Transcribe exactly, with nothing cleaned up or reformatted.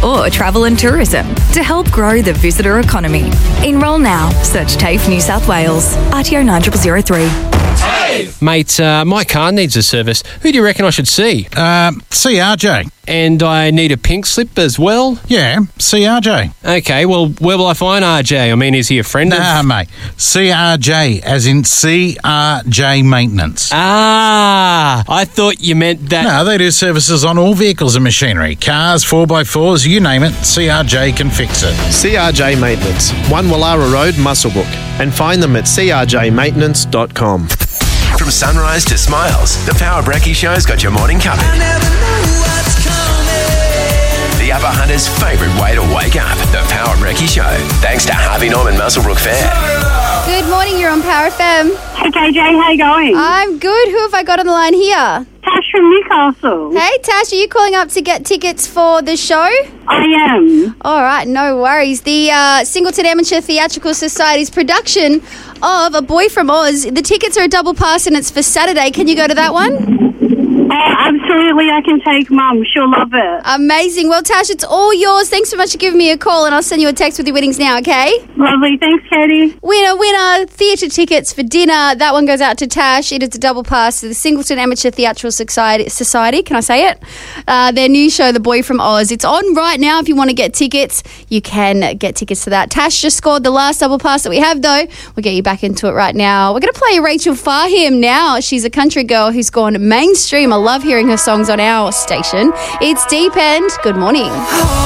or travel and tourism to help grow the visitor economy. Enrol now. Search TAFE New South Wales. R T O nine zero zero three. Mate, uh, my car needs a service. Who do you reckon I should see? Um, C R J. And I need a pink slip as well? Yeah, C R J. Okay, well, where will I find R J? I mean, is he a friend Nah, of... mate. C R J, as in C R J Maintenance. Ah, I thought you meant that... No, they do services on all vehicles and machinery. Cars, four by fours, you name it, C R J can fix it. C R J Maintenance, one Wallara Road, Muswellbrook. And find them at c r j maintenance dot com. From sunrise to smiles, the Power Brekkie Show's got your morning covered. The Upper Hunter's favourite way to wake up, the Power Brekkie Show. Thanks to Harvey Norman Muswellbrook Fair. Good morning, you're on Power F M. Hey, K J, how you going? I'm good. Who have I got on the line here? Tash from Newcastle. Hey, Tash, are you calling up to get tickets for the show? I am. All right, no worries. The uh, Singleton Amateur Theatrical Society's production of A Boy from Oz. The tickets are a double pass and it's for Saturday. Can you go to that one? Oh, absolutely, I can take Mum. She'll love it. Amazing. Well, Tash, it's all yours. Thanks so much for giving me a call, and I'll send you a text with your winnings now, okay? Lovely. Thanks, Katie. Winner, winner, theatre tickets for dinner. That one goes out to Tash. It is a double pass to the Singleton Amateur Theatrical Society. Society. Can I say it? Uh, their new show, The Boy from Oz. It's on right now. If you want to get tickets, you can get tickets to that. Tash just scored the last double pass that we have, though. We'll get you back into it right now. We're going to play Rachel Fahim now. She's a country girl who's gone mainstream. I love hearing her songs on our station. It's Deep End. Good morning.